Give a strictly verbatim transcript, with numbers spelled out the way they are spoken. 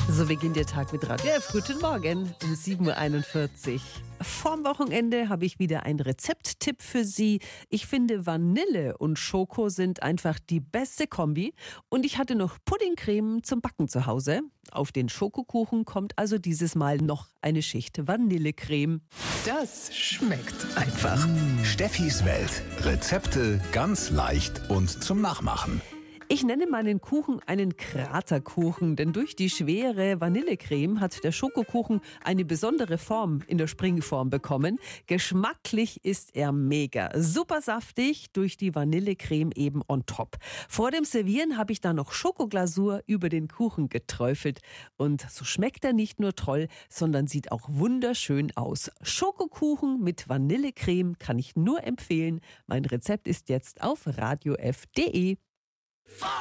So beginnt der Tag mit Radio F. Guten Morgen um sieben Uhr einundvierzig. Vorm Wochenende habe ich wieder einen Rezepttipp für Sie. Ich finde, Vanille und Schoko sind einfach die beste Kombi. Und ich hatte noch Puddingcreme zum Backen zu Hause. Auf den Schokokuchen kommt also dieses Mal noch eine Schicht Vanillecreme. Das schmeckt einfach. Steffis Welt. Rezepte ganz leicht und zum Nachmachen. Ich nenne meinen Kuchen einen Kraterkuchen, denn durch die schwere Vanillecreme hat der Schokokuchen eine besondere Form in der Springform bekommen. Geschmacklich ist er mega, super saftig, durch die Vanillecreme eben on top. Vor dem Servieren habe ich dann noch Schokoglasur über den Kuchen geträufelt. Und so schmeckt er nicht nur toll, sondern sieht auch wunderschön aus. Schokokuchen mit Vanillecreme kann ich nur empfehlen. Mein Rezept ist jetzt auf radiof punkt de.